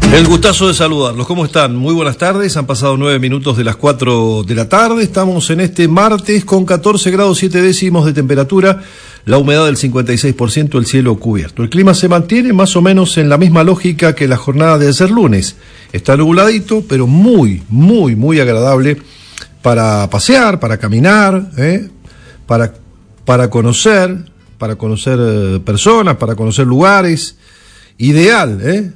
El gustazo de saludarlos. ¿Cómo están? Muy buenas tardes. Han pasado 9 minutos de las 4 de la tarde. Estamos en este martes con 14 grados 7 décimos de temperatura, la humedad del 56%, el cielo cubierto. El clima se mantiene más o menos en la misma lógica que la jornada de ayer lunes. Está nubladito, pero muy agradable para pasear, para caminar, para conocer personas, para conocer lugares. Ideal,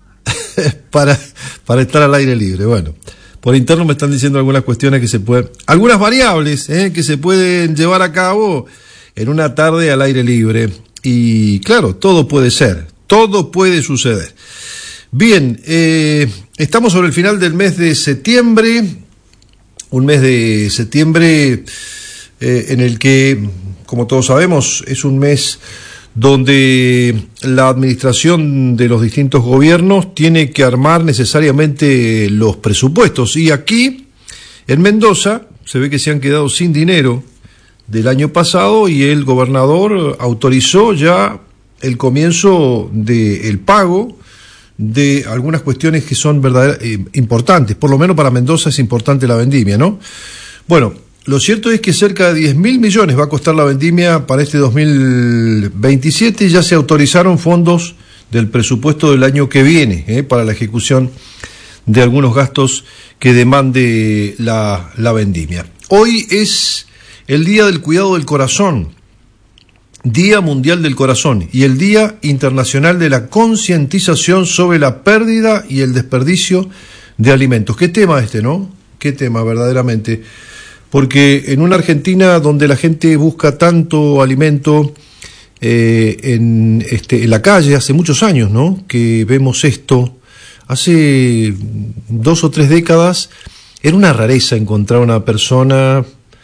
para estar al aire libre. Bueno, por interno me están diciendo algunas cuestiones algunas variables que se pueden llevar a cabo en una tarde al aire libre. Y claro, todo puede ser, todo puede suceder. Bien, estamos sobre el final del mes de septiembre, un mes de septiembre en el que, como todos sabemos, es un mes donde la administración de los distintos gobiernos tiene que armar necesariamente los presupuestos. Y aquí, en Mendoza, se ve que se han quedado sin dinero del año pasado y el gobernador autorizó ya el comienzo del pago de algunas cuestiones que son verdaderamente importantes. Por lo menos para Mendoza es importante la vendimia, ¿no? Bueno, lo cierto es que cerca de 10.000 millones va a costar la vendimia para este 2027 y ya se autorizaron fondos del presupuesto del año que viene para la ejecución de algunos gastos que demande la vendimia. Hoy es el Día del Cuidado del Corazón, Día Mundial del Corazón y el Día Internacional de la Concientización sobre la pérdida y el desperdicio de alimentos. ¿Qué tema ¿no? ¿Qué tema verdaderamente? Porque en una Argentina donde la gente busca tanto alimento en la calle, hace muchos años, ¿no?, que vemos esto. Hace 2 o 3 décadas era una rareza encontrar una persona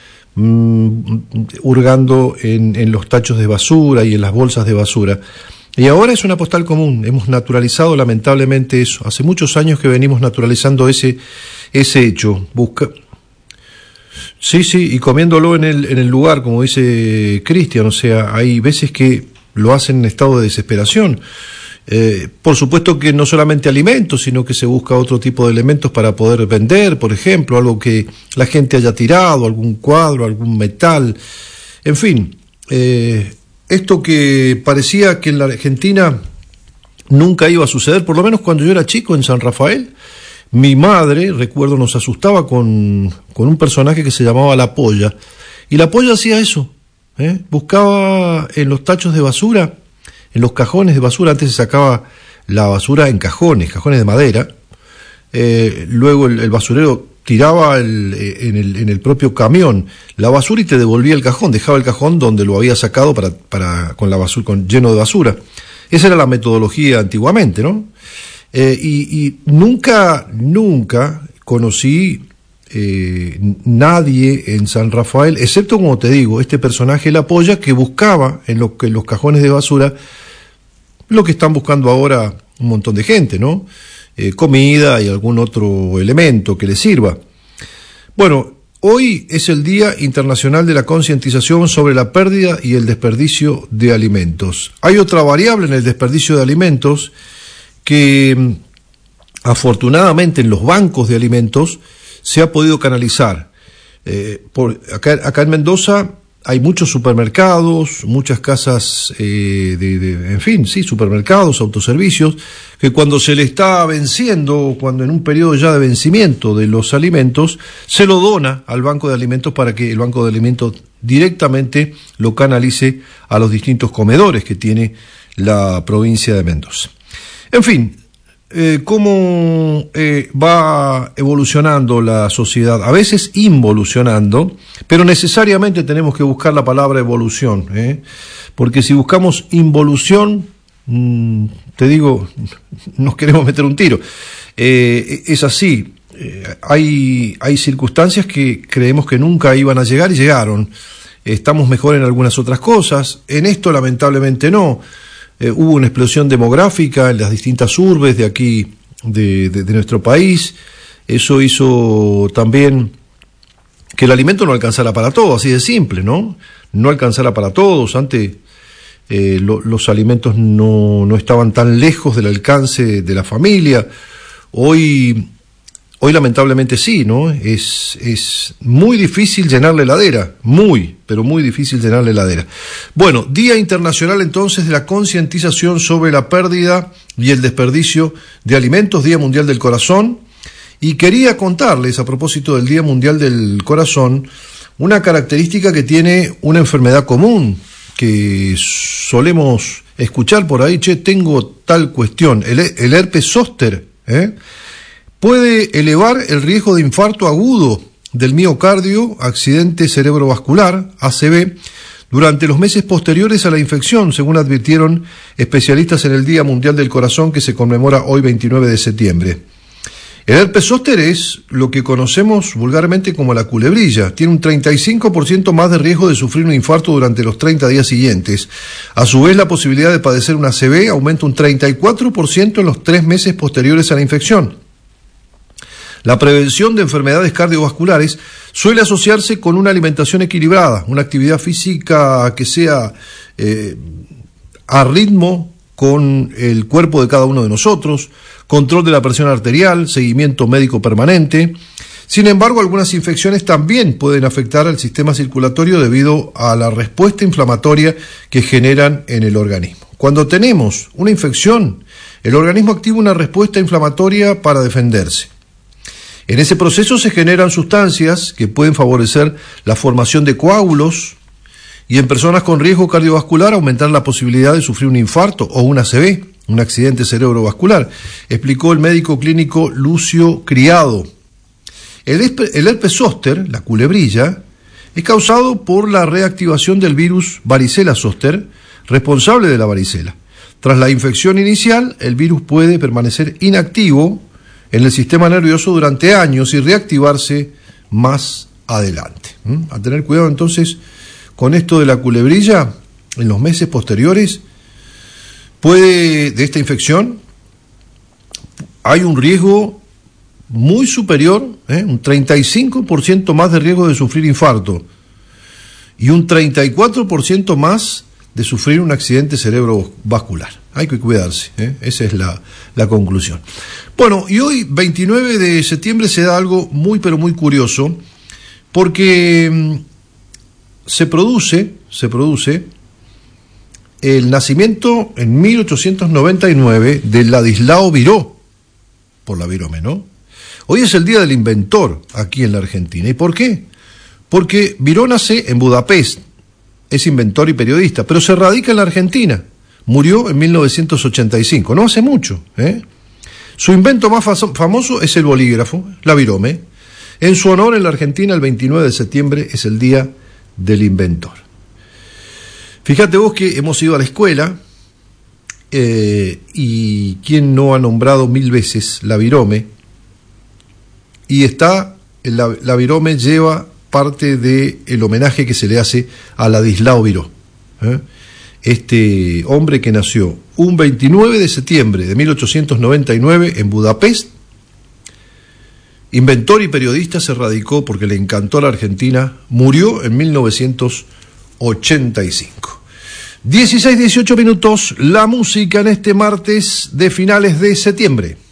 hurgando en los tachos de basura y en las bolsas de basura. Y ahora es una postal común. Hemos naturalizado lamentablemente eso. Hace muchos años que venimos naturalizando ese hecho. Sí, y comiéndolo en el lugar, como dice Cristian, o sea, hay veces que lo hacen en estado de desesperación. Por supuesto que no solamente alimentos, sino que se busca otro tipo de elementos para poder vender, por ejemplo, algo que la gente haya tirado, algún cuadro, algún metal, en fin. Esto que parecía que en la Argentina nunca iba a suceder, por lo menos cuando yo era chico en San Rafael. Mi madre, recuerdo, nos asustaba con un personaje que se llamaba La Polla. Y La Polla hacía eso, buscaba en los tachos de basura, en los cajones de basura. Antes se sacaba la basura en cajones de madera. Luego el basurero tiraba en el propio camión la basura y te devolvía el cajón. Dejaba el cajón donde lo había sacado con la basura, lleno de basura. Esa era la metodología antiguamente, ¿no? Y nunca conocí nadie en San Rafael, excepto, como te digo, este personaje La Polla, que buscaba en los cajones de basura lo que están buscando ahora un montón de gente, ¿no? Comida y algún otro elemento que le sirva. Bueno, hoy es el Día Internacional de la Concientización sobre la pérdida y el desperdicio de alimentos. Hay otra variable en el desperdicio de alimentos que afortunadamente en los bancos de alimentos se ha podido canalizar. Acá en Mendoza hay muchos supermercados, muchas casas supermercados, autoservicios, que cuando se le está venciendo, cuando en un periodo ya de vencimiento de los alimentos, se lo dona al banco de alimentos para que el banco de alimentos directamente lo canalice a los distintos comedores que tiene la provincia de Mendoza. En fin, cómo va evolucionando la sociedad, a veces involucionando, pero necesariamente tenemos que buscar la palabra evolución, porque si buscamos involución, te digo, nos queremos meter un tiro. Es así, hay circunstancias que creemos que nunca iban a llegar y llegaron. Estamos mejor en algunas otras cosas, en esto lamentablemente no. Hubo una explosión demográfica en las distintas urbes de aquí, de nuestro país. Eso hizo también que el alimento no alcanzara para todos, así de simple, ¿no? No alcanzara para todos. Antes los alimentos no estaban tan lejos del alcance de la familia. Hoy lamentablemente sí, ¿no? Es muy difícil llenar la heladera, pero muy difícil llenar la heladera. Bueno, Día Internacional entonces de la concientización sobre la pérdida y el desperdicio de alimentos, Día Mundial del Corazón, y quería contarles a propósito del Día Mundial del Corazón una característica que tiene una enfermedad común que solemos escuchar por ahí, tengo tal cuestión, el herpes zóster, puede elevar el riesgo de infarto agudo del miocardio, accidente cerebrovascular, ACV, durante los meses posteriores a la infección, según advirtieron especialistas en el Día Mundial del Corazón que se conmemora hoy 29 de septiembre. El herpes zóster es lo que conocemos vulgarmente como la culebrilla. Tiene un 35% más de riesgo de sufrir un infarto durante los 30 días siguientes. A su vez, la posibilidad de padecer una ACV aumenta un 34% en los 3 meses posteriores a la infección. La prevención de enfermedades cardiovasculares suele asociarse con una alimentación equilibrada, una actividad física que sea a ritmo con el cuerpo de cada uno de nosotros, control de la presión arterial, seguimiento médico permanente. Sin embargo, algunas infecciones también pueden afectar al sistema circulatorio debido a la respuesta inflamatoria que generan en el organismo. Cuando tenemos una infección, el organismo activa una respuesta inflamatoria para defenderse. En ese proceso se generan sustancias que pueden favorecer la formación de coágulos y en personas con riesgo cardiovascular aumentar la posibilidad de sufrir un infarto o una ACV, un accidente cerebrovascular, explicó el médico clínico Lucio Criado. El herpes zóster, la culebrilla, es causado por la reactivación del virus varicela zóster, responsable de la varicela. Tras la infección inicial, el virus puede permanecer inactivo en el sistema nervioso durante años y reactivarse más adelante. A tener cuidado entonces con esto de la culebrilla en los meses posteriores. De esta infección hay un riesgo muy superior, un 35% más de riesgo de sufrir infarto y un 34% más de sufrir un accidente cerebrovascular. Hay que cuidarse, esa es la conclusión. Bueno, y hoy, 29 de septiembre, se da algo muy, pero muy curioso, porque se produce el nacimiento en 1899 de Ladislao Viró, por la virome, ¿no? Hoy es el Día del Inventor aquí en la Argentina. ¿Y por qué? Porque Viró nace en Budapest, es inventor y periodista, pero se radica en la Argentina. Murió en 1985, no hace mucho. Su invento más famoso es el bolígrafo, la virome. En su honor, en la Argentina, el 29 de septiembre es el Día del Inventor. Fíjate vos que hemos ido a la escuela y quién no ha nombrado 1000 veces la virome, y la virome lleva parte del homenaje que se le hace a Ladislao Viró. Este hombre que nació un 29 de septiembre de 1899 en Budapest, inventor y periodista, se radicó porque le encantó la Argentina, murió en 1985. 16:18 minutos, la música en este martes de finales de septiembre.